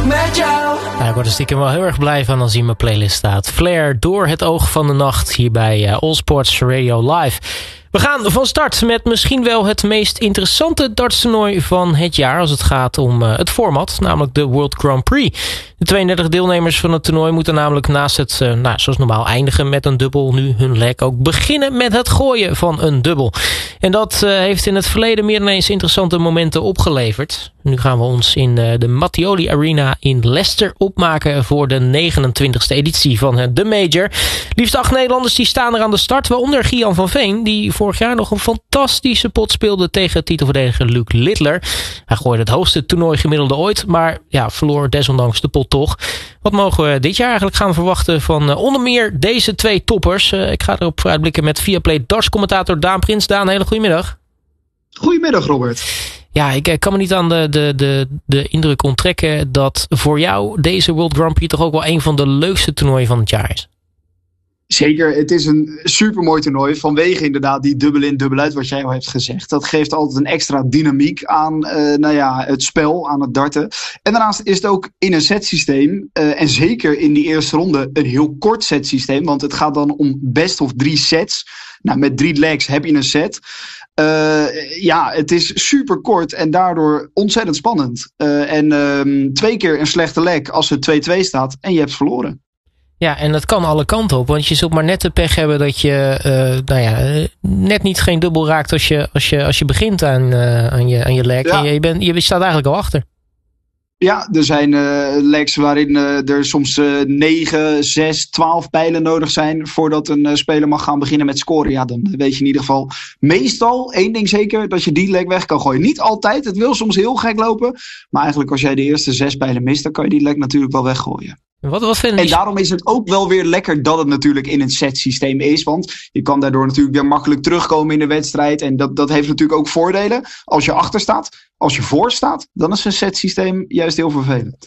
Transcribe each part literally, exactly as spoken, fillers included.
met jou. Nou, ik word er stiekem wel heel erg blij van als hij in mijn playlist staat. Flair, Door het oog van de nacht, hier bij uh, All Sports Radio Live. We gaan van start met misschien wel het meest interessante dartstoernooi van het jaar als het gaat om uh, het format, namelijk de World Grand Prix. De tweeëndertig deelnemers van het toernooi moeten namelijk naast het, uh, nou, zoals normaal eindigen met een dubbel, nu hun leg ook beginnen met het gooien van een dubbel. En dat uh, heeft in het verleden meer dan eens interessante momenten opgeleverd. Nu gaan we ons in uh, de Mattioli Arena in Leicester opmaken voor de negenentwintigste editie van uh, de Major. Liefst acht Nederlanders die staan er aan de start, waaronder Gian van Veen, die vorig jaar nog een fantastische pot speelde tegen titelverdediger Luc Littler. Hij gooide het hoogste toernooigemiddelde ooit, maar ja, verloor desondanks de pot toch. Wat mogen we dit jaar eigenlijk gaan verwachten van uh, onder meer deze twee toppers? Uh, ik ga erop vooruitblikken met Viaplay darts-commentator Daan Prins. Daan, een hele goedemiddag. Goedemiddag, Robert. Ja, ik, ik kan me niet aan de, de, de, de indruk onttrekken dat voor jou deze World Grand Prix toch ook wel een van de leukste toernooien van het jaar is. Zeker, het is een supermooi toernooi vanwege inderdaad die dubbel in, dubbel uit wat jij al hebt gezegd. Dat geeft altijd een extra dynamiek aan uh, nou ja, het spel, aan het darten. En daarnaast is het ook in een setsysteem uh, en zeker in die eerste ronde een heel kort setsysteem, want het gaat dan om best of drie sets. Nou, met drie legs heb je een set. Uh, ja, het is super kort en daardoor ontzettend spannend. Uh, en uh, twee keer een slechte leg als het twee-twee staat en je hebt verloren. Ja, en dat kan alle kanten op. Want je zult maar net de pech hebben dat je uh, nou ja, net niet geen dubbel raakt als je, als je, als je begint aan, uh, aan, je, aan je leg. Ja. En je, je, bent, je staat eigenlijk al achter. Ja, er zijn uh, legs waarin uh, er soms uh, negen, zes, twaalf pijlen nodig zijn voordat een uh, speler mag gaan beginnen met scoren. Ja, dan weet je in ieder geval meestal, één ding zeker, dat je die leg weg kan gooien. Niet altijd, het wil soms heel gek lopen. Maar eigenlijk als jij de eerste zes pijlen mist, dan kan je die leg natuurlijk wel weggooien. Wat, wat vinden en die... daarom is het ook wel weer lekker dat het natuurlijk in een setsysteem is. Want je kan daardoor natuurlijk weer makkelijk terugkomen in de wedstrijd. En dat, dat heeft natuurlijk ook voordelen. Als je achter staat, als je voor staat, dan is een setsysteem juist heel vervelend.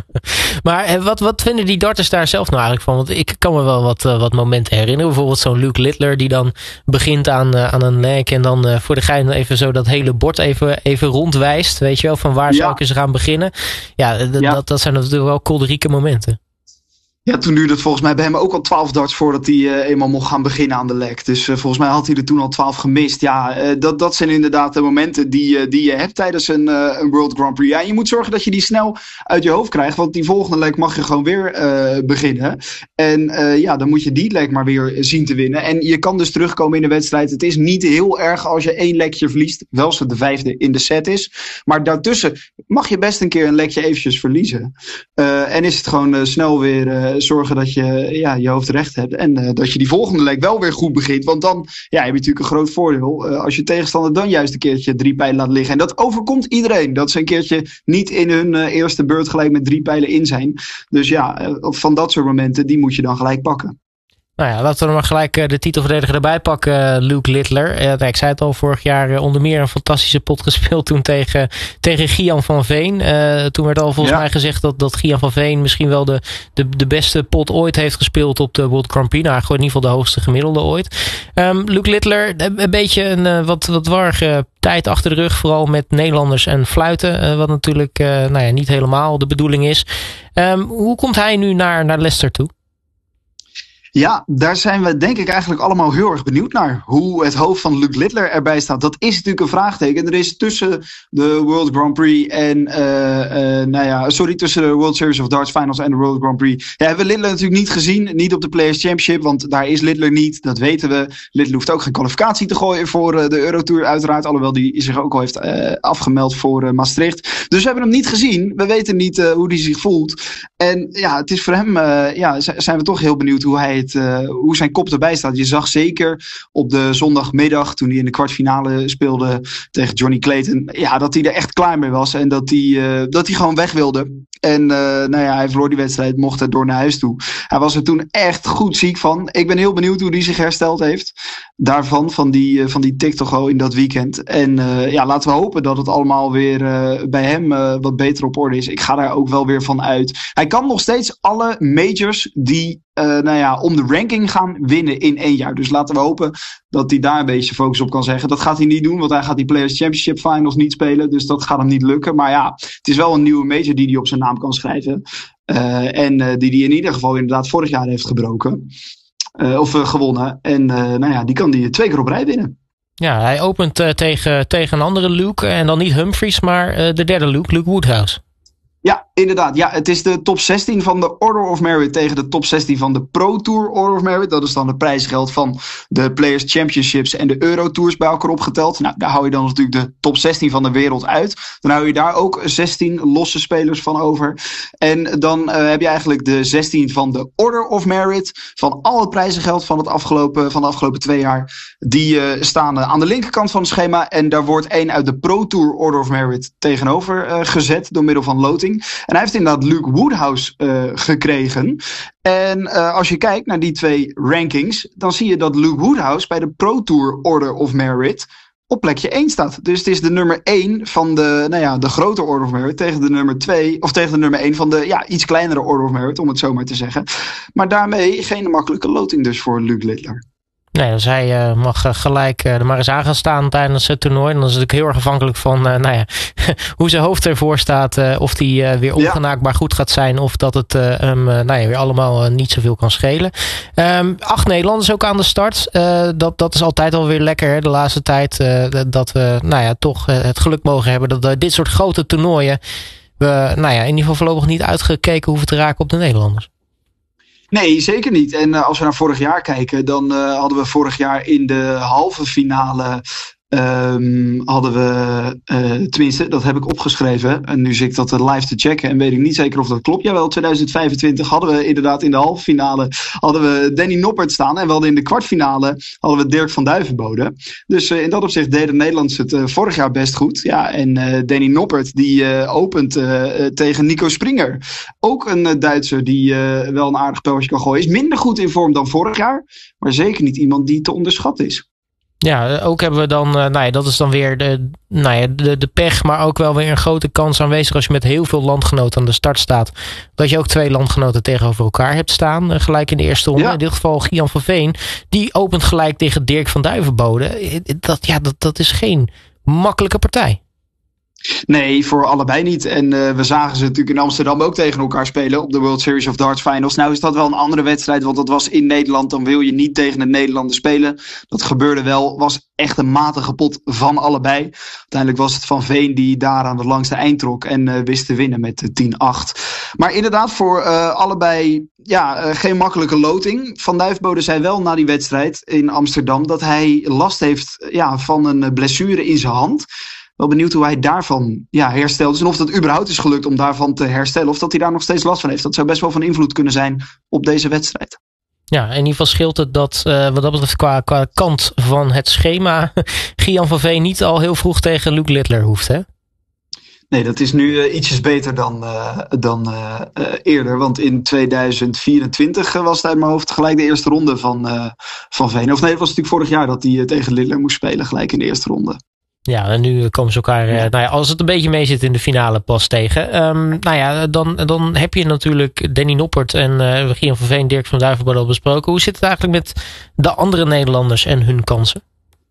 Maar wat, wat vinden die darters daar zelf nou eigenlijk van? Want ik kan me wel wat, uh, wat momenten herinneren. Bijvoorbeeld zo'n Luc Littler die dan begint aan, uh, aan een leg. En dan uh, voor de gein even zo dat hele bord even, even rondwijst. Weet je wel, van waar ja. zou ik eens gaan beginnen? Ja, d- ja. Dat, dat zijn natuurlijk wel kolderieke momenten. Ja, toen duurde het volgens mij bij hem ook al twaalf darts voordat hij uh, eenmaal mocht gaan beginnen aan de leg. Dus uh, volgens mij had hij er toen al twaalf gemist. Ja, uh, dat, dat zijn inderdaad de momenten die, uh, die je hebt tijdens een, uh, een World Grand Prix. Ja, je moet zorgen dat je die snel uit je hoofd krijgt, want die volgende leg mag je gewoon weer uh, beginnen. En uh, ja, dan moet je die leg maar weer zien te winnen. En je kan dus terugkomen in de wedstrijd. Het is niet heel erg als je één legje verliest, wel als het de vijfde in de set is. Maar daartussen mag je best een keer een legje eventjes verliezen. Uh, en is het gewoon uh, snel weer... Uh, zorgen dat je ja, je hoofd recht hebt. En uh, dat je die volgende leg wel weer goed begint. Want dan ja, heb je natuurlijk een groot voordeel. Uh, als je tegenstander dan juist een keertje drie pijlen laat liggen. En dat overkomt iedereen. Dat ze een keertje niet in hun uh, eerste beurt gelijk met drie pijlen in zijn. Dus ja, uh, van dat soort momenten, die moet je dan gelijk pakken. Nou ja, laten we maar gelijk de titelverdediger erbij pakken, Luc Littler. Uh, ik zei het al, vorig jaar uh, onder meer een fantastische pot gespeeld toen tegen, tegen Gian van Veen. Uh, toen werd al volgens ja. mij gezegd dat, dat Gian van Veen misschien wel de, de, de beste pot ooit heeft gespeeld op de World Grand Prix. Nou, gewoon in ieder geval de hoogste gemiddelde ooit. Um, Luc Littler, een beetje een uh, wat, wat warrige tijd achter de rug, vooral met Nederlanders en fluiten. Uh, wat natuurlijk uh, nou ja, niet helemaal de bedoeling is. Um, hoe komt hij nu naar, naar Leicester toe? Ja, daar zijn we denk ik eigenlijk allemaal heel erg benieuwd naar. Hoe het hoofd van Luc Littler erbij staat. Dat is natuurlijk een vraagteken. Er is tussen de World Grand Prix en... Uh, uh, nou ja, sorry, tussen de World Series of Darts Finals en de World Grand Prix. Ja, hebben we Littler natuurlijk niet gezien. Niet op de Players Championship, want daar is Littler niet. Dat weten we. Littler hoeft ook geen kwalificatie te gooien voor uh, de Eurotour uiteraard. Alhoewel die zich ook al heeft uh, afgemeld voor uh, Maastricht. Dus we hebben hem niet gezien. We weten niet uh, hoe hij zich voelt. En ja, het is voor hem... Uh, ja, z- zijn we toch heel benieuwd hoe hij het... Uh, hoe zijn kop erbij staat. Je zag zeker op de zondagmiddag toen hij in de kwartfinale speelde tegen Johnny Clayton, ja, dat hij er echt klaar mee was en dat hij, uh, dat hij gewoon weg wilde. En uh, nou ja, hij verloor die wedstrijd, mocht er door naar huis toe. Hij was er toen echt goed ziek van. Ik ben heel benieuwd hoe hij zich hersteld heeft. Daarvan, van die, uh, van die TikTok in dat weekend. En uh, ja, laten we hopen dat het allemaal weer uh, bij hem uh, wat beter op orde is. Ik ga daar ook wel weer van uit. Hij kan nog steeds alle majors die uh, nou ja, om de ranking gaan winnen in één jaar. Dus laten we hopen dat hij daar een beetje focus op kan zeggen. Dat gaat hij niet doen, want hij gaat die Players Championship Finals niet spelen. Dus dat gaat hem niet lukken. Maar ja, het is wel een nieuwe major die hij op zijn naam kan schrijven. Uh, en uh, die hij in ieder geval inderdaad vorig jaar heeft gebroken. Uh, of uh, gewonnen. En uh, nou ja, die kan hij twee keer op rij winnen. Ja, hij opent uh, tegen, tegen een andere Luke. En dan niet Humphries, maar uh, de derde Luke, Luke Woodhouse. Ja, inderdaad. Ja, het is de top zestien van de Order of Merit tegen de top zestien van de Pro Tour Order of Merit. Dat is dan het prijsgeld van de Players Championships en de Euro Tours bij elkaar opgeteld. Nou, daar hou je dan natuurlijk de top zestien van de wereld uit. Dan hou je daar ook zestien losse spelers van over. En dan uh, heb je eigenlijk de zestien van de Order of Merit. Van al het prijzengeld van, het afgelopen, van de afgelopen twee jaar. Die uh, staan uh, aan de linkerkant van het schema. En daar wordt één uit de Pro Tour Order of Merit tegenover uh, gezet door middel van loting. En hij heeft inderdaad Luke Woodhouse uh, gekregen. En uh, als je kijkt naar die twee rankings, dan zie je dat Luke Woodhouse bij de Pro Tour Order of Merit op plekje één staat. Dus het is de nummer één van de, nou ja, de grote Order of Merit tegen de nummer twee, of tegen de nummer één van de ja, iets kleinere Order of Merit, om het zo maar te zeggen. Maar daarmee geen makkelijke loting dus voor Luke Littler. Nee, dus hij uh, mag uh, gelijk uh, er maar eens aan gaan staan tijdens het toernooi. En dan is het natuurlijk heel erg afhankelijk van uh, nou ja, hoe zijn hoofd ervoor staat. Uh, of die uh, weer ongenaakbaar goed gaat zijn. Of dat het uh, um, uh, nou ja, weer allemaal uh, niet zoveel kan schelen. Um, acht Nederlanders ook aan de start. Uh, dat, dat is altijd alweer lekker hè, de laatste tijd. Uh, dat we nou ja, toch uh, het geluk mogen hebben dat uh, dit soort grote toernooien we nou ja, in ieder geval voorlopig niet uitgekeken hoeven te raken op de Nederlanders. Nee, zeker niet. En uh, als we naar vorig jaar kijken, dan uh, hadden we vorig jaar in de halve finale Um, hadden we, uh, tenminste, dat heb ik opgeschreven. En nu zit ik dat live te checken en weet ik niet zeker of dat klopt. Jawel, tweeduizend vijfentwintig hadden we inderdaad in de halve finale hadden we Danny Noppert staan. En we hadden in de kwartfinale hadden we Dirk van Duivenbode. Dus uh, in dat opzicht deden de Nederlanders het uh, vorig jaar best goed. Ja, en uh, Danny Noppert die uh, opent uh, uh, tegen Nico Springer. Ook een uh, Duitser die uh, wel een aardig pijltje kan gooien. Is minder goed in vorm dan vorig jaar. Maar zeker niet iemand die te onderschatten is. Ja, ook hebben we dan, uh, nou ja, dat is dan weer de, nou ja, de, de pech, maar ook wel weer een grote kans aanwezig als je met heel veel landgenoten aan de start staat. Dat je ook twee landgenoten tegenover elkaar hebt staan, uh, gelijk in de eerste ronde. Ja. In dit geval Gian van Veen, die opent gelijk tegen Dirk van Duivenbode. Dat, ja, dat, dat is geen makkelijke partij. Nee, voor allebei niet. En uh, we zagen ze natuurlijk in Amsterdam ook tegen elkaar spelen op de World Series of Darts Finals. Nou is dat wel een andere wedstrijd, want dat was in Nederland. Dan wil je niet tegen een Nederlander spelen. Dat gebeurde wel. Was echt een matige pot van allebei. Uiteindelijk was het Van Veen die daar aan het langste eind trok en uh, wist te winnen met tien acht. Maar inderdaad voor uh, allebei ja, uh, geen makkelijke loting. Van Duivenbode zei wel na die wedstrijd in Amsterdam dat hij last heeft ja, van een blessure in zijn hand. Wel benieuwd hoe hij daarvan ja, herstelt. Dus en of dat überhaupt is gelukt om daarvan te herstellen. Of dat hij daar nog steeds last van heeft. Dat zou best wel van invloed kunnen zijn op deze wedstrijd. Ja, in ieder geval scheelt het dat, uh, wat dat betreft qua, qua kant van het schema, Gian van Veen niet al heel vroeg tegen Luke Littler hoeft, hè? Nee, dat is nu uh, ietsjes beter dan, uh, dan uh, uh, eerder. Want in tweeduizend vierentwintig uh, was het uit mijn hoofd gelijk de eerste ronde van uh, Van Veen. Of nee, het was natuurlijk vorig jaar dat hij uh, tegen Littler moest spelen, gelijk in de eerste ronde. Ja, en nu komen ze elkaar, ja. nou ja, als het een beetje mee zit in de finale pas tegen. Um, nou ja, dan, dan heb je natuurlijk Danny Noppert en uh, Gian van Veen, Dirk van Duivenbode al besproken. Hoe zit het eigenlijk met de andere Nederlanders en hun kansen?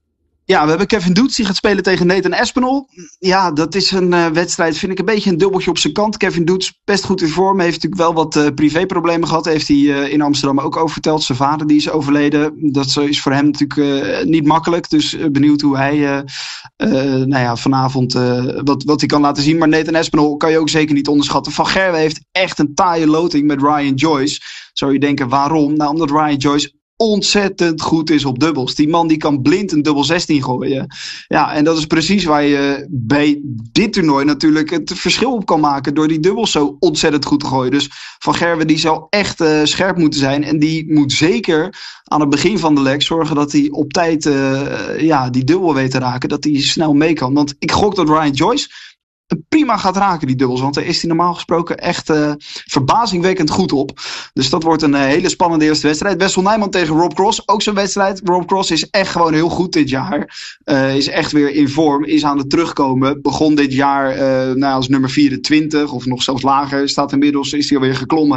Ja, we hebben Kevin Doets die gaat spelen tegen Nathan Aspinall. Ja, dat is een uh, wedstrijd, vind ik een beetje een dubbeltje op zijn kant. Kevin Doets best goed in vorm. Heeft natuurlijk wel wat uh, privéproblemen gehad. Heeft hij uh, in Amsterdam ook over verteld. Zijn vader die is overleden. Dat is voor hem natuurlijk uh, niet makkelijk. Dus uh, benieuwd hoe hij uh, uh, nou ja, vanavond uh, wat, wat hij kan laten zien. Maar Nathan Aspinall kan je ook zeker niet onderschatten. Van Gerwen heeft echt een taaie loting met Ryan Joyce. Zou je denken waarom? Nou, omdat Ryan Joyce ontzettend goed is op dubbels. Die man die kan blind een dubbel zestien gooien. Ja, en dat is precies waar je bij dit toernooi natuurlijk het verschil op kan maken door die dubbels zo ontzettend goed te gooien. Dus Van Gerwen die zal echt uh, scherp moeten zijn en die moet zeker aan het begin van de leg zorgen dat hij op tijd uh, ja, die dubbel weet te raken, dat hij snel mee kan. Want ik gok dat Ryan Joyce prima gaat raken, die dubbels. Want daar is hij normaal gesproken echt uh, verbazingwekkend goed op. Dus dat wordt een uh, hele spannende eerste wedstrijd. Wessel Nijman tegen Rob Cross. Ook zo'n wedstrijd. Rob Cross is echt gewoon heel goed dit jaar. Uh, is echt weer in vorm. Is aan het terugkomen. Begon dit jaar uh, nou, als nummer vierentwintig. Of nog zelfs lager. Staat inmiddels, is hij alweer geklommen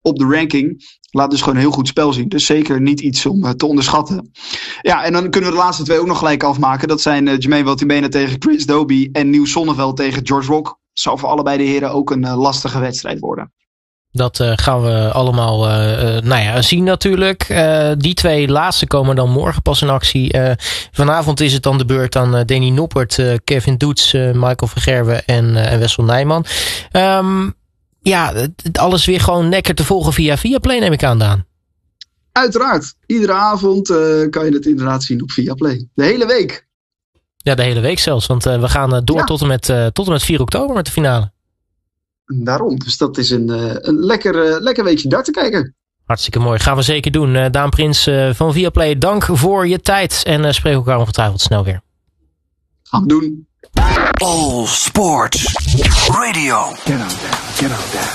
op de ranking. Laat dus gewoon een heel goed spel zien. Dus zeker niet iets om uh, te onderschatten. Ja, en dan kunnen we de laatste twee ook nog gelijk afmaken. Dat zijn uh, Jermaine Watimena tegen Chris Dobie en Nieuw Sonneveld tegen George Rock. Zal voor allebei de heren ook een uh, lastige wedstrijd worden. Dat uh, gaan we allemaal uh, uh, nou ja, zien natuurlijk. Uh, die twee laatste komen dan morgen pas in actie. Uh, vanavond is het dan de beurt aan uh, Danny Noppert, uh, Kevin Doets, uh, Michael Vergerwe en, uh, en Wessel Nijman. Um, ja, het, alles weer gewoon lekker te volgen via Viaplay, neem ik aan, Daan. Uiteraard. Iedere avond uh, kan je het inderdaad zien op Viaplay. De hele week. Ja, de hele week zelfs. Want uh, we gaan uh, door ja. tot, en met, uh, tot en met vier oktober met de finale. Daarom. Dus dat is een, uh, een lekker, uh, lekker weekje dart te kijken. Hartstikke mooi. Gaan we zeker doen. Uh, Daan Prins uh, van Viaplay, dank voor je tijd. En uh, spreken elkaar ongetwijfeld snel weer. Gaan we doen. All Sports Radio. Get on down. Get on down.